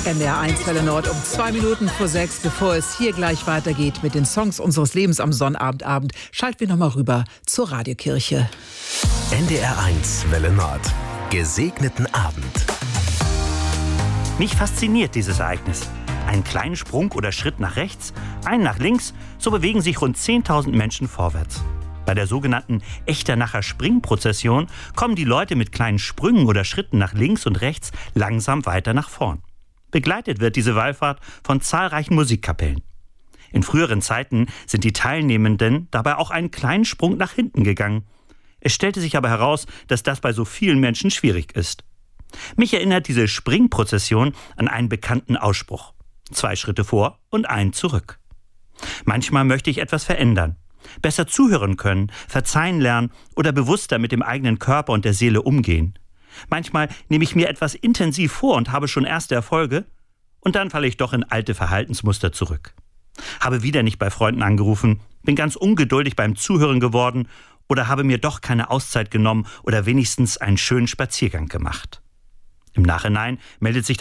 NDR 1 Welle Nord um 2 Minuten vor 6, bevor es hier gleich weitergeht mit den Songs unseres Lebens am Sonnabendabend, schalten wir nochmal rüber zur Radiokirche. NDR 1 Welle Nord. Gesegneten Abend. Mich fasziniert dieses Ereignis. Einen kleinen Sprung oder Schritt nach rechts, einen nach links, so bewegen sich rund 10.000 Menschen vorwärts. Bei der sogenannten Echternacher Springprozession kommen die Leute mit kleinen Sprüngen oder Schritten nach links und rechts langsam weiter nach vorn. Begleitet wird diese Wallfahrt von zahlreichen Musikkapellen. In früheren Zeiten sind die Teilnehmenden dabei auch einen kleinen Sprung nach hinten gegangen. Es stellte sich aber heraus, dass das bei so vielen Menschen schwierig ist. Mich erinnert diese Springprozession an einen bekannten Ausspruch: 2 Schritte vor und 1 zurück. Manchmal möchte ich etwas verändern. Besser zuhören können, verzeihen lernen oder bewusster mit dem eigenen Körper und der Seele umgehen. Manchmal nehme ich mir etwas intensiv vor und habe schon erste Erfolge, und dann falle ich doch in alte Verhaltensmuster zurück. Habe wieder nicht bei Freunden angerufen, bin ganz ungeduldig beim Zuhören geworden oder habe mir doch keine Auszeit genommen oder wenigstens einen schönen Spaziergang gemacht. Im Nachhinein meldet sich